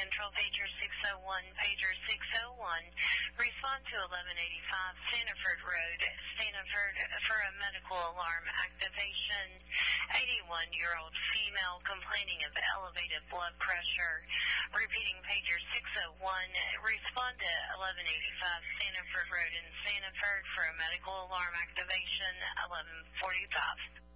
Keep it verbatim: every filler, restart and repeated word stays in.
Central, pager six oh one, pager six oh one. Respond to eleven eighty-five Stanford Road, Stanford, for a medical alarm activation. eighty-one-year-old female complaining of elevated blood pressure. Repeating pager six oh one. Respond to eleven eighty-five Stanford Road in Stanford for a medical alarm activation. eleven forty-five.